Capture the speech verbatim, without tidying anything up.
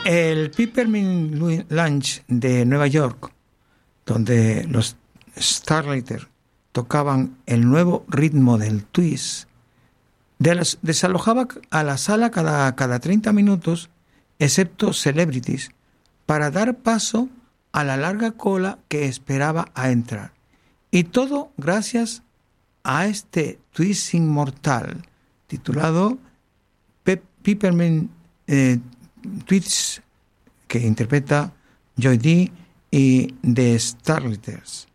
El Peppermint Lounge de Nueva York, donde los Starlighters tocaban el nuevo ritmo del twist, desalojaba a la sala cada, cada treinta minutos, excepto Celebrities, para dar paso a la larga cola que esperaba a entrar. Y todo gracias a este twist inmortal titulado Pe- Peppermint eh, Twist, que interpreta Joy D y The Starlighters.